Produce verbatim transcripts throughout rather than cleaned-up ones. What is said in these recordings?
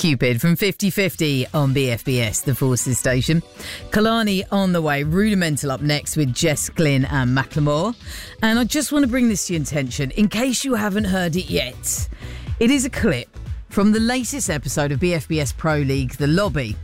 Cupid from fifty fifty on B F B S, the Forces station. Kalani on the way. Rudimental up next with Jess Glynn and Macklemore. And I just want to bring this to your attention in case you haven't heard it yet. It is a clip from the latest episode of B F B S Pro League, The Lobby.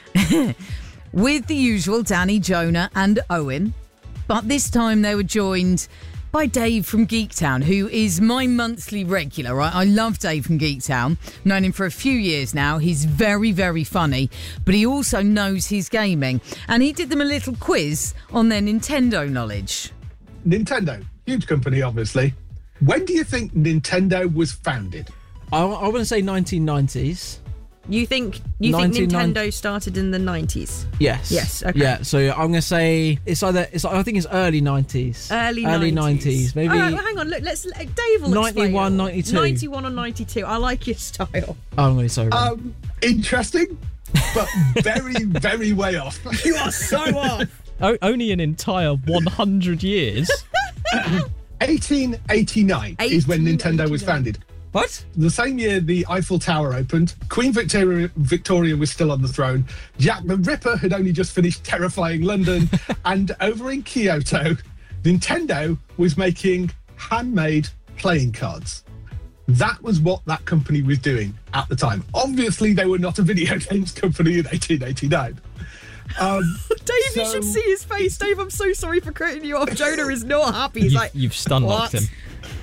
With the usual Danny, Jonah and Owen. But this time they were joined by Dave from Geektown, who is my monthly regular, right? I love Dave from Geektown. Known him for a few years now. He's very, very funny, but he also knows his gaming. And he did them a little quiz on their Nintendo knowledge. Nintendo, huge company, obviously. When do you think Nintendo was founded? I, I want to say nineteen nineties. You think you think Nintendo started in the nineties? Yes. Yes. Okay. Yeah. So I'm gonna say it's either it's I think it's early nineties. Early early nineties. nineties. Maybe. All right, well, hang on. Look, let's Dave will ninety-one, explain. ninety-two. ninety-one or ninety-two. I like your style. Oh, I'm really sorry. Um, interesting, but very, very way off. You are so off. Oh, only an entire one hundred years. eighteen eighty-nine is when Nintendo was founded. What? The same year the Eiffel Tower opened, Queen Victoria, Victoria was still on the throne, Jack the Ripper had only just finished terrifying London, and over in Kyoto, Nintendo was making handmade playing cards. That was what that company was doing at the time. Obviously, they were not a video games company in eighteen eighty-nine. Um, Dave, so... you should see his face. Dave, I'm so sorry for cutting you off. Jonah is not happy. He's you, like, you've stun locked him.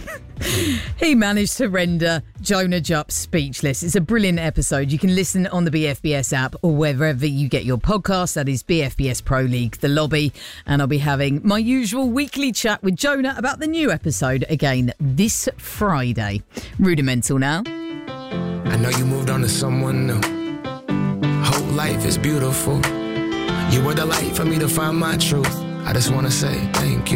He managed to render Jonah Jupp speechless. It's a brilliant episode. You can listen on the B F B S app or wherever you get your podcasts. That is B F B S Pro League, The Lobby. And I'll be having my usual weekly chat with Jonah about the new episode again this Friday. Rudimental now. I know you moved on to someone new. Whole life is beautiful. You were the light for me to find my truth. I just want to say thank you.